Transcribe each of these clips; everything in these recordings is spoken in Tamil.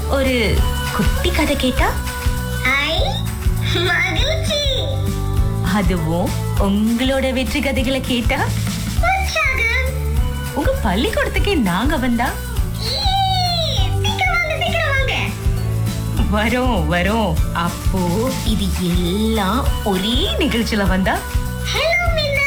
ஒரு குட்டி கதை கேட்டா ஐ மகிழ்ச்சி. அதுவும் உங்களோட வெற்றி கதைகளை கேட்டா உற்சாகம். உங்க பள்ளிக்கூடத்துக்கே நாங்க வந்தா ஈ, சீக்கிரம் வாங்க, சீக்கிரம் வாங்க. வரோம் வரோம். அப்போ இது எல்லாம் ஒரே நிகழ்ச்சியில வந்தா ஹலோ மின்னா.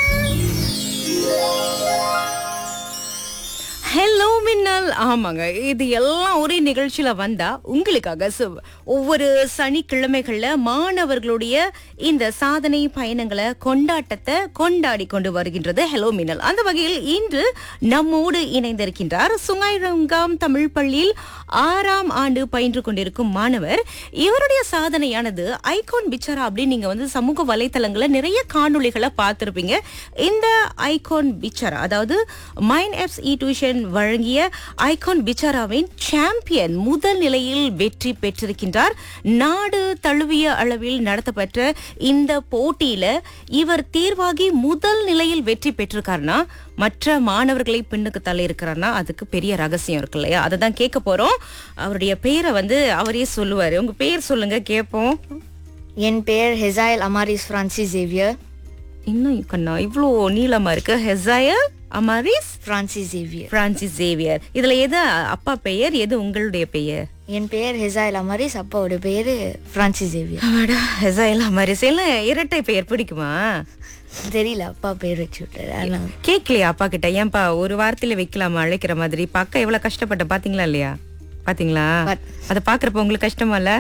ஹலோ மின்னல். ஆமாங்க, இது எல்லாம் ஒரே நிகழ்ச்சியில வந்தா உங்களுக்காக ஒவ்வொரு சனிக்கிழமைகள்ல மாணவர்களுடைய இந்த சாதனை பயணங்களை கொண்டாட்டத்தை கொண்டாடி கொண்டு வருகின்றது ஹலோ மின்னல். அந்த வகையில் இன்று நம்மோடு இணைந்திருக்கின்றார் சுங்காய்ரங்காம் தமிழ் பள்ளியில் 6ஆம் ஆண்டு பயின்று கொண்டிருக்கும் மாணவர். இவருடைய சாதனையானது ஐகான் பிச்சரா அப்படின்னு நீங்க வந்து சமூக வலைத்தளங்கள்ல நிறைய காணொளிகளை பார்த்திருப்பீங்க. இந்த ஐகான் பிச்சரா, அதாவது மைண்ட் ஆப்ஸ் டியூஷன் வழங்கிய ஐகான் பிச்சாராவின் சாம்பியன் முதல் நிலையில் வெற்றி பெற்றிருக்கின்றார். நாடு தழுவிய அளவில் நடத்தப்பட்ட இந்த போட்டியில இவர் தேர்வாகி முதல் நிலையில் வெற்றி பெற்றிருக்காருன்னா, மற்ற மாணவர்களை பின்னுக்கு தள்ளி இருக்கிறார்னா அதுக்கு பெரிய ரகசியம் இருக்கு இல்லையா? அதை தான் கேட்க போறோம். அவருடைய பெயரை வந்து அவரே சொல்லுவாரு. உங்க பெயர் சொல்லுங்க, கேட்போம். என் பெயர் ஹெசாயல் அமாரிஸ் பிரான்சிஸ் ஜேவியர். இன்னும் கண்ணா இவ்வளோ நீளமா இருக்கு. ஹெசாயல் அமாரிஸ் பிரான்சிஸ் ஜேவியர். Francis Xavier. இதுல எது அப்பா பெயர், எது உங்களுடைய பெயர்? என் பெயர் ஹெசாயல் அமாரிஸ், அப்பாவோட பெயர் பிரான்சிஸ் ஜேவியர். ஹெசாயல் அமாரிஸ். எல்லாம் இரட்டை பெயர் பிடிக்குமா? தெரியல, அப்பா பெயர் வச்சு விட்டாரு. கேட்கலையா அப்பா கிட்ட? ஏன்பா ஒரு வாரத்துல வைக்கலாமா அழைக்கிற மாதிரி? பக்கம் எவ்வளவு கஷ்டப்பட்ட பாத்தீங்களா இல்லையா? பாத்தீங்களா? அத பாக்குறப்ப உங்களுக்கு கஷ்டமா இல்ல?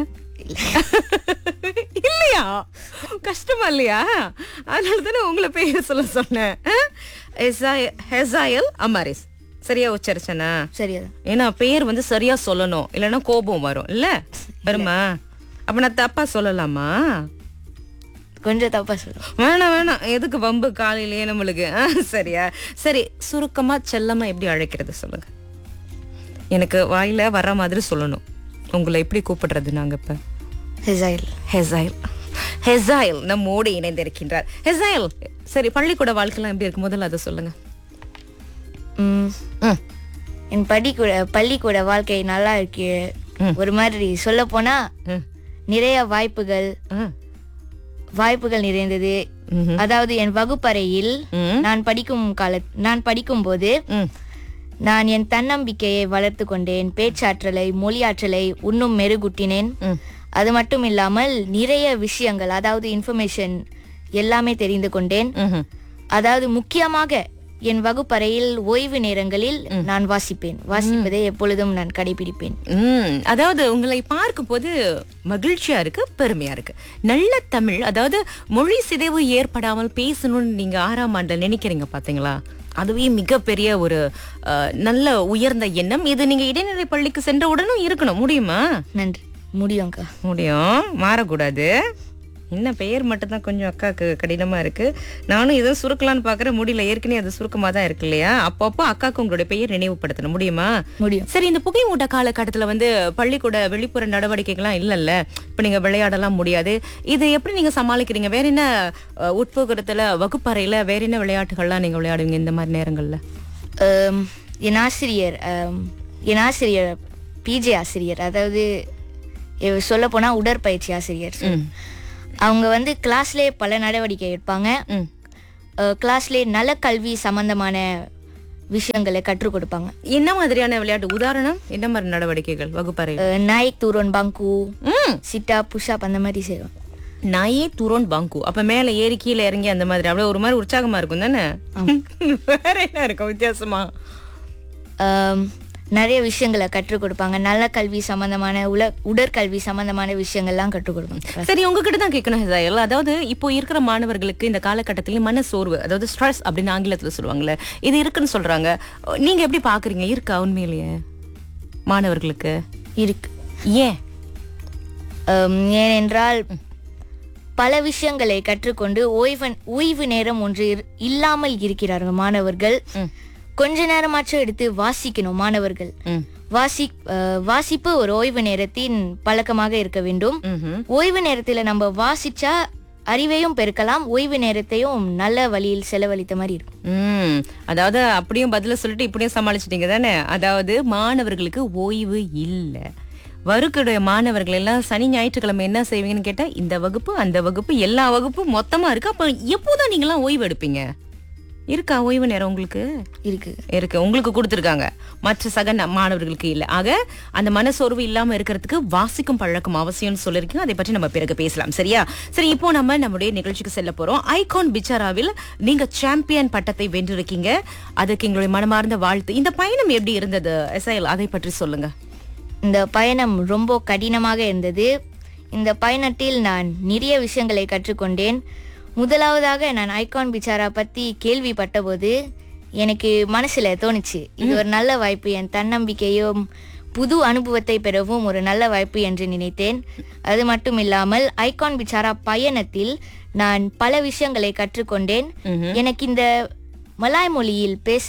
இல்லையா? கஷ்டமா இல்லையா? அதனாலதானே உங்களை பெயர் சொல்ல சொன்னேன். ஹெசாயல் அமாரிஸ். சரியா உச்சரிச்சனா? சரியா? ஏன்னா பெயர் வந்து சரியா சொல்லணும், இல்லைன்னா கோபம் வரும். இல்ல வருமா? அப்ப நான் தப்பா சொல்லலாமா? கொஞ்சம் தப்பா சொல்லுவோம். வேணாம் வேணாம், எதுக்கு வம்பு காலையிலேயே நம்மளுக்கு? சரியா? சரி, சுருக்கமா செல்லமா எப்படி அழைக்கிறது சொல்லுங்க. எனக்கு வாயில வர்ற மாதிரி சொல்லணும். உங்களை எப்படி கூப்பிடுறது நாங்க இப்ப? ஹெசாயல். ஹெசாயல். ஹெசாயல் நம்மோடு இணைந்திருக்கின்றார். ஹெசாயல், சரி, பள்ளிக்கூட வாழ்க்கைலாம் எப்படி இருக்கு? முதல்ல அதை சொல்லுங்க. என் பள்ளிக்கூட வாழ்க்கை நல்லா இருக்கு. ஒரு மாதிரி சொல்ல போனா நிறைய வாய்ப்புகள் நிறைந்தது. அதாவது என் வகுப்பறையில் நான் படிக்கும் போது நான் என் தன்னம்பிக்கையை வளர்த்து கொண்டேன். பேச்சாற்றலை, மொழியாற்றலை இன்னும் மெருகூட்டினேன். அது மட்டும் இல்லாமல் நிறைய விஷயங்கள், அதாவது இன்ஃபர்மேஷன் எல்லாமே தெரிந்து கொண்டேன். அதாவது முக்கியமாக என் வகுப்பறையில் ஓய்வு நேரங்களில் நான் வாசிப்பதை எப்பொழுதும் நான் கடைபிடிப்பேன். அதாவது உங்களை பார்க்கும் போது மகிழ்ச்சியா இருக்கு, பெருமையா இருக்கு. நல்ல தமிழ், அதாவது மொழி சிதைவு ஏற்படாமல் பேசணும்னு நீங்க 6ஆம் ஆண்டுல நினைக்கிறீங்க பாத்தீங்களா? அதுவே மிகப்பெரிய ஒரு நல்ல உயர்ந்த எண்ணம். இது நீங்க இடைநிலை பள்ளிக்கு சென்ற உடனும் இருக்கணும். முடியுமா? நன்றி. முடியும்க்கா. முடியும், மாறக்கூடாது. என்ன பெயர் மட்டும்தான் கொஞ்சம் அக்காவுக்கு கடினமா இருக்கு. நானும் எதுவும் சுருக்கலான்னு பாக்குறேன், முடியல. ஏற்கனவே அது சுருக்கமா தான் இருக்கு இல்லையா? அப்பப்போ அக்காவுக்கு உங்களுடைய பெயர் நினைவுபடுத்தணும். முடியுமா? முடியும். சரி, இந்த புகை மூட்ட காலகட்டத்துல வந்து பள்ளிக்கூட வெளிப்புற நடவடிக்கைகள்லாம் இல்லல்ல, இப்ப நீங்க விளையாடலாம் முடியாது. இது எப்படி நீங்க சமாளிக்கிறீங்க? வேற என்ன உட்புறத்துல வகுப்பறையில வேற என்ன விளையாட்டுகள்லாம் நீங்க விளையாடுவீங்க இந்த மாதிரி நேரங்கள்ல? என் ஆசிரியர் பிஜே ஆசிரியர், அதாவது சொல்ல போனா உடற்பயிற்சி ஆசிரியர். அவங்க வந்து கிளாஸ்லயே பல நடவடிக்கை எடுப்பாங்க. கிளாஸ்லயே நல கல்வி சம்பந்தமான விஷயங்களை கற்றுக் கொடுப்பாங்க. என்ன மாதிரியான விளையாட்டு? உதாரணம், என்ன மாதிரி நடவடிக்கைகள் வகுப்பறை? நாயக் தூரோன் பாங்கு, சிட்டா புஷாப், அந்த மாதிரி செய்வோம். நாயே தூரோன் பாங்கு. அப்ப மேல ஏறி கீழே இறங்கி அந்த மாதிரி அவ்வளவு ஒரு மாதிரி உற்சாகமா இருக்கும் தானே? வேற என்ன இருக்கும் வித்தியாசமா? நிறைய விஷயங்களை கற்றுக் கொடுப்பாங்க. நல்ல கல்வி சம்பந்தமான உடற்கல்வி சம்பந்தமான விஷயங்கள்லாம் கற்றுக் கொடுப்பாங்க. சரி, உங்ககிட்ட தான் கேட்கணும் ஹெசாயல். அதாவது இப்போ இருக்கிற மாணவர்களுக்கு இந்த காலகட்டத்திலேயே மன சோர்வு, அதாவது ஸ்ட்ரெஸ் அப்படின்னு ஆங்கிலத்துல சொல்லுவாங்கல்ல, இது இருக்குன்னு சொல்றாங்க. நீங்க எப்படி பாக்குறீங்க? இருக்கா உண்மையிலேயே மாணவர்களுக்கு? இருக்கு. ஏன்? ஏனென்றால் பல விஷயங்களை கற்றுக்கொண்டு ஓய்வு நேரம் ஒன்று இல்லாமல் இருக்கிறார்கள் மாணவர்கள். கொஞ்ச நேரமாச்சும் எடுத்து வாசிக்கணும் மாணவர்கள். வாசிப்பு ஒரு ஓய்வு நேரத்தின் பழக்கமாக இருக்க வேண்டும். ஓய்வு நேரத்துல நம்ம வாசிச்சா அறிவையும் பெருக்கலாம், ஓய்வு நேரத்தையும் நல்ல வழியில் செலவழித்த மாதிரி இருக்கும். அதாவது அப்படியும் பதில சொல்லிட்டு இப்படியும் சமாளிச்சிட்டீங்க தானே? அதாவது மாணவர்களுக்கு ஓய்வு இல்ல, வகுப்புடைய மாணவர்கள் எல்லாம் சனி ஞாயிற்றுக்கிழமை என்ன செய்வீங்கன்னு கேட்டா இந்த வகுப்பு அந்த வகுப்பு எல்லா வகுப்பும் மொத்தமா இருக்கு. அப்ப எப்போதான் நீங்க எல்லாம் ஓய்வு எடுப்பீங்க? இருக்கா ஓய்வு நேரம் உங்களுக்கு? இருக்கு உங்களுக்கு கொடுத்துருக்காங்க, மற்ற சக மாணவர்களுக்கு இல்ல. ஆக அந்த மனசோர்வு இல்லாம இருக்கிறதுக்கு வாசிக்கும் பழக்கம் அவசியம்னு சொல்லிருக்கீங்க. அதை பற்றி நம்ம பிறகு பேசலாம், சரியா? சரி, இப்போ நம்ம நம்முடைய நிகழ்ச்சிக்கு செல்ல போறோம். ஐகான் பிச்சாராவில் நீங்க சாம்பியன் பட்டத்தை வென்றிருக்கீங்க. அதுக்கு எங்களுடைய மனமார்ந்த வாழ்த்து. இந்த பயணம் எப்படி இருந்தது எஸ்ஐஎல், அதை பற்றி சொல்லுங்க. இந்த பயணம் ரொம்ப கடினமாக இருந்தது. இந்த பயணத்தில் நான் நிறைய விஷயங்களை கற்றுக்கொண்டேன். முதலாவதாக நான் ஐகான் பிச்சாரா பத்தி கேள்விப்பட்ட போது எனக்கு மனசுல தோணுச்சு, இது ஒரு நல்ல வாய்ப்பு, என் தன்னம்பிக்கையும் புது அனுபவத்தை பெறவும் ஒரு நல்ல வாய்ப்பு என்று நினைத்தேன். அது மட்டும் இல்லாமல் ஐகான் பிச்சாரா பயணத்தில் நான் பல விஷயங்களை கற்றுக்கொண்டேன். எனக்கு இந்த மலாய் மொழியில் பேச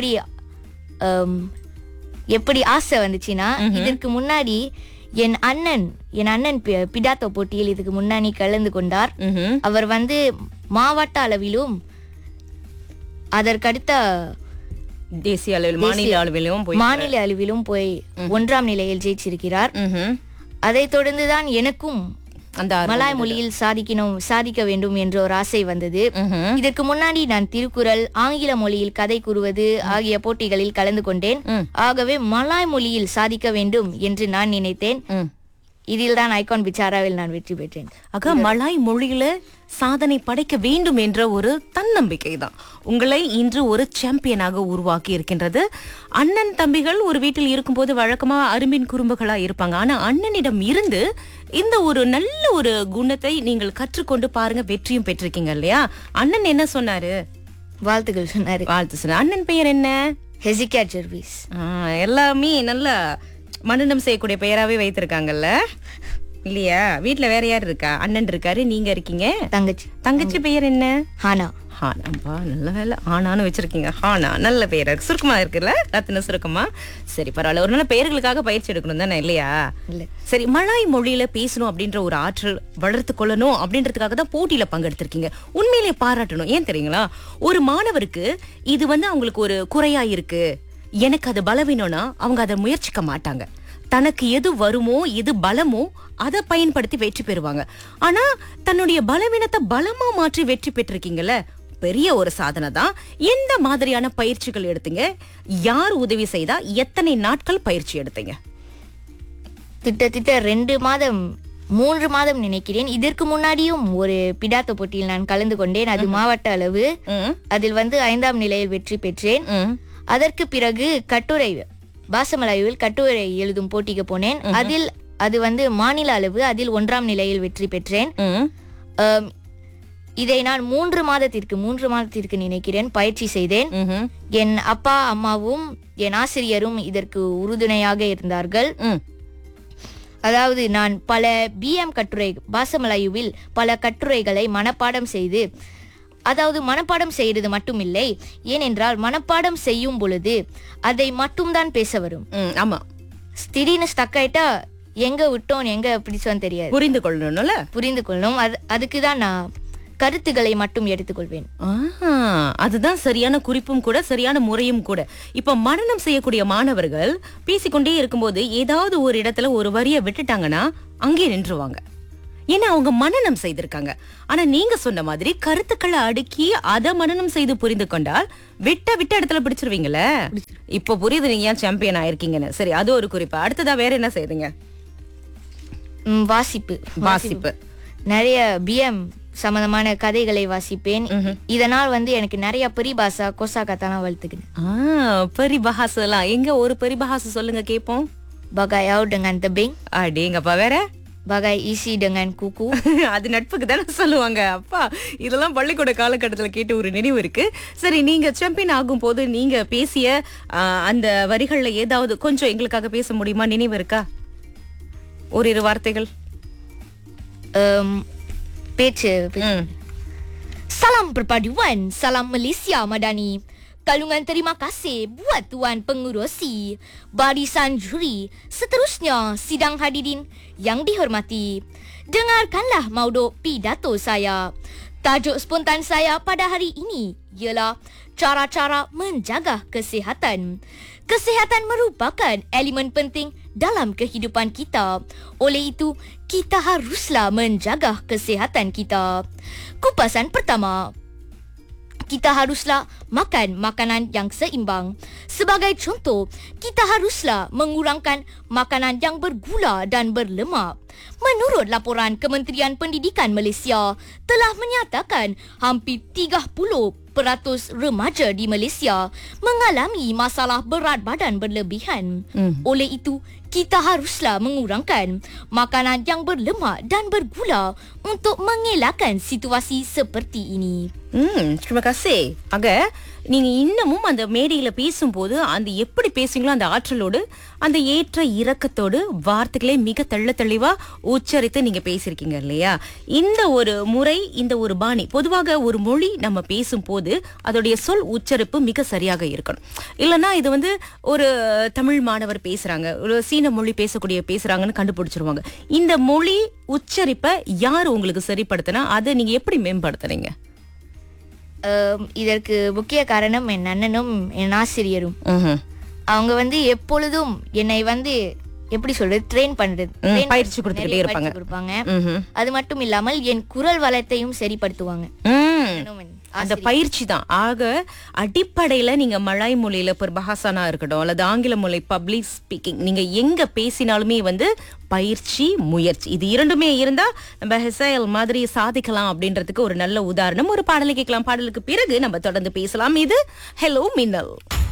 எப்படி ஆசை வந்துச்சுன்னா, இதற்கு முன்னாடி என் அண்ணன் பிடாத்தோ போட்டியில் இதுக்கு முன்னாடி கலந்து கொண்டார். அவர் வந்து மாவட்ட அளவிலும் அதற்கடுத்த தேசிய அளவில் மாநில அளவிலும் போய் 1ஆம் நிலையில் ஜெயிச்சிருக்கிறார். அதை தொடர்ந்துதான் எனக்கும் அந்த மலாய் மொழியில் சாதிக்க வேண்டும் என்ற ஒரு ஆசை வந்தது. இதற்கு முன்னாடி நான் திருக்குறள், ஆங்கில மொழியில் கதை கூறுவது ஆகிய போட்டிகளில் கலந்து கொண்டேன். ஆகவே மலாய் மொழியில் சாதிக்க வேண்டும் என்று நான் நினைத்தேன். இதில் தான் ஐகான் பிச்சாராவில் நான் வெற்றி பெற்றேன். ஆக மலாய் மொழியில சாதனை படைக்க வேண்டும் என்ற ஒரு தன்னம்பிக்கை தான் உங்களை இன்று ஒரு சாம்பியனாக உருவாக்கி இருக்கின்றது. அண்ணன் தம்பிகள் ஒரு வீட்டில் இருக்கும்போது வழக்கமா அரும்பின் குறும்புகளா இருப்பாங்க. ஆனா அண்ணனிடம் இருந்து இந்த ஒரு நல்ல ஒரு குணத்தை நீங்கள் கற்றுக்கொண்டு பாருங்க, வெற்றியும் பெற்றிருக்கீங்க இல்லையா? அண்ணன் என்ன சொன்னாரு? வாழ்த்துக்கள் சொன்னாரு. வாழ்த்து சொன்னார். அண்ணன் பெயர் என்ன? ஹெசிகா ஜெர்விஸ். எல்லாமே நல்ல மனநம் செய்யக்கூடிய பெயராவே வைத்திருக்காங்கல்ல இல்லையா? வீட்டுல வேற யார் இருக்கா? அண்ணன் இருக்காரு, நீங்க இருக்கீங்க, தங்கச்சி பெயர் என்ன? ஹானா. ஹானாம்பா, நல்ல வேலை ஹானான்னு வச்சிருக்கீங்க. ஹானா நல்ல பெயர் இருக்கு, சுருக்கமா இருக்குல்ல, ரத்தின சுருக்கமா. சரி, பரவாயில்ல, ஒரு நல்ல பெயர்களுக்காக பயிற்சி எடுக்கணும் தானே இல்லையா? சரி, மலாய் மொழியில பேசணும் அப்படின்ற ஒரு ஆற்றல் வளர்த்து கொள்ளணும் அப்படின்றதுக்காக தான் போட்டியில பங்கெடுத்திருக்கீங்க. உண்மையிலேயே பாராட்டணும். ஏன் தெரியுங்களா? ஒரு மாணவருக்கு இது வந்து அவங்களுக்கு ஒரு குறையா இருக்கு, எனக்கு அது பலவீனம்னா அவங்க அதை முயற்சிக்க மாட்டாங்க. தனக்கு எது வருமோ எது பலமோ அதை பயன்படுத்தி வெற்றி பெறுவாங்க. ஆனா தன்னுடைய பலவீனத்தை பலமா மாற்றி வெற்றி பெற்றிருக்கீங்கல்ல, பெரிய ஒரு சாதனை தான். எந்த மாதிரியான பயிற்சிகள் எடுத்தீங்க? யார் உதவி செய்தா? எத்தனை நாட்கள் பயிற்சி எடுத்தீங்க? கிட்டத்தட்ட 2 மாதம் 3 மாதம் நினைக்கிறேன். இதற்கு முன்னாடியும் ஒரு பிடாத்தோ போட்டியில் நான் கலந்து கொண்டேன். அது மாவட்ட அளவு. அதில் வந்து 5ஆம் நிலையில் வெற்றி பெற்றேன். அதற்கு பிறகு கட்டுரை, பாசமலாயுவில் கட்டுரை எழுதும் போட்டிக்கு போனேன். அது வந்து மாநில அளவு. அதில் 1ஆம் நிலையில் வெற்றி பெற்றேன். இதை நான் 3 மாதத்திற்கு நினைக்கிறேன் பயிற்சி செய்தேன். என் அப்பா அம்மாவும் என் ஆசிரியரும் இதற்கு உறுதுணையாக இருந்தார்கள். அதாவது நான் பல பிஎம் கட்டுரை, பாசமலாயுவில் பல கட்டுரைகளை மனப்பாடம் செய்து, அதாவது மனப்பாடம் செய்யறது மட்டும் இல்லை, ஏனென்றால் மனப்பாடம் செய்யும் பொழுது அதை மட்டும்தான் பேச வரும். ஆமா, திடீர்னு ஸ்டக் ஆயிட்டா எங்க விட்டோம் எங்க பிடிச்சோன்னு தெரியாது. புரிந்து கொள்ளணும். அதுக்குதான் நான் கருத்துக்களை மட்டும் எடுத்துக்கொள்வேன். அதுதான் சரியான குறிப்பும் கூட, சரியான முறையும் கூட. இப்ப மனனம் செய்யக்கூடிய மாணவர்கள் பேசிக்கொண்டே இருக்கும்போது ஏதாவது ஒரு இடத்துல ஒரு வரியை விட்டுட்டாங்கன்னா அங்கே நின்றுவாங்க. ஏன்னா அவங்க மனனம் செய்திருக்காங்க. ஆனா நீங்க சொன்ன மாதிரி கருத்துக்களை அடுக்கி அதை மனனம் செய்து புரிந்து கொண்டால் விட்ட இடத்துல பிடிச்சிருவீங்கல்ல. இப்ப புரியுது நீங்க ஏன் சாம்பியன் ஆயிருக்கீங்கன்னு. சரி, அது ஒரு குறிப்பு. அடுத்ததா வேற என்ன செய்றீங்க? வாசிப்பு. நிறைய பிஎம் சம்பந்தமான கதைகளை வாசிப்பேன். இதனால் வந்து எனக்கு நிறைய பரிபாசா கோசாக்கத்தான் வளர்த்துக்கிறேன். பரிபாசலாம் எங்க? ஒரு பரிபாச சொல்லுங்க கேப்போம். பகாயாவ் dengan tebing. அடேங்கப்பா. வேற? bagai isi dengan kuku. அது நட்புக்கு தானே சொல்லுவாங்க. அப்பா, இதெல்லாம் பள்ளிக்கூட காலகட்டத்துல கேட்ட ஒரு நினைவு இருக்கு. சரி, நீங்க சாம்பியன் ஆகும் போது நீங்க பேசிய அந்த வரிகள்ல ஏதாவது கொஞ்சம் எங்களுக்காக பேச முடியுமா? நினைவு இருக்கா? ஓரிரு வார்த்தைகள். பேச்சு. Salam perpaduan, salam Malaysia Madani. Kalungan terima kasih buat Tuan Pengurusi, barisan juri, seterusnya sidang hadirin yang dihormati. Dengarkanlah mauduk pidato saya. Tajuk spontan saya pada hari ini ialah cara-cara menjaga kesihatan. Kesihatan merupakan elemen penting dalam kehidupan kita. Oleh itu, kita haruslah menjaga kesihatan kita. Kupasan pertama, kita haruslah makan makanan yang seimbang. Sebagai contoh, kita haruslah mengurangkan makanan yang bergula dan berlemak. Menurut laporan Kementerian Pendidikan Malaysia, telah menyatakan hampir 30% remaja di Malaysia mengalami masalah berat badan berlebihan. Oleh itu, kita haruslah mengurangkan makanan yang berlemak dan bergula untuk mengelakkan situasi seperti ini. terima kasih. ஆக நீங்க இன்னமும் அந்த மேடையில பேசும்போது அந்த எப்படி பேசுங்களோ அந்த ஆற்றலோடு அந்த ஏற்ற இறக்கத்தோடு வார்த்தைகளை மிக தெளிவா உச்சரித்து நீங்க பேசியிருக்கீங்க இல்லையா? இந்த ஒரு முறை, இந்த ஒரு பாணி, பொதுவாக ஒரு மொழி நம்ம பேசும்போது அதோடைய சொல் உச்சரிப்பு மிக சரியாக இருக்கணும். இல்லைன்னா இது வந்து ஒரு தமிழ் மாணவர் பேசுறாங்க, ஒரு சீன மொழி பேசுறாங்கன்னு கண்டுபிடிச்சிருவாங்க. இந்த மொழி உச்சரிப்பை யார் உங்களுக்கு சரிப்படுத்தினா அதை நீங்க எப்படி மேம்படுத்துறீங்க? இதற்கு முக்கிய காரணம் என் அண்ணனும் என் ஆசிரியரும். அவங்க வந்து எப்பொழுதும் என்னை வந்து எப்படி சொல்றது ட்ரெயின் பண்றது, பயிற்சி கொடுத்துக்கிட்டே இருப்பாங்க. அது மட்டும் இல்லாமல் என் குரல் வளத்தையும் சரிப்படுத்துவாங்க. அந்த பயிற்சி தான். ஆக அடிப்படையில நீங்க மலாய் மொழியில பஹாசானா இருக்கட்டும் அல்லது ஆங்கில மொழி பப்ளிக் ஸ்பீக்கிங், நீங்க எங்க பேசினாலுமே வந்து பயிற்சி, முயற்சி, இது இரண்டுமே இருந்தா நம்ம ஹெசைல் மாதிரி சாதிக்கலாம் அப்படின்றதுக்கு ஒரு நல்ல உதாரணம். ஒரு பாடலை கேட்கலாம். பாடலுக்கு பிறகு நம்ம தொடர்ந்து பேசலாம். இது ஹலோ மின்னல்.